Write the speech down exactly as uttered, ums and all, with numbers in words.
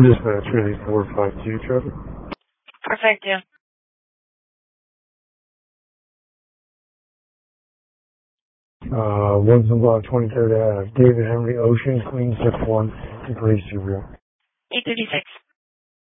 Dispatch ready four five two, traffic. Perfect, yeah. Uh, Woodson Block, twenty-third Ave, David Henry, Ocean, Queen six one, Grace Zero. eight thirty-six.